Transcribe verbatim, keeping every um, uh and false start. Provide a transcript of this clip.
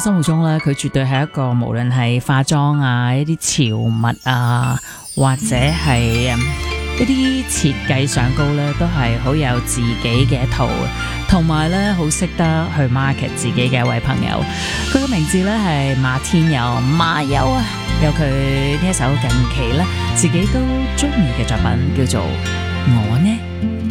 心目中咧，佢絕對係一個無論係化妝啊、一啲潮物啊，或者係嗯一啲設計上高咧，都係好有自己嘅一套，同埋咧好識得去 market 自己嘅一位朋友。佢嘅名字咧係馬天佑，馬優啊，有佢呢一首近期咧自己都中意嘅作品，叫做《我呢》。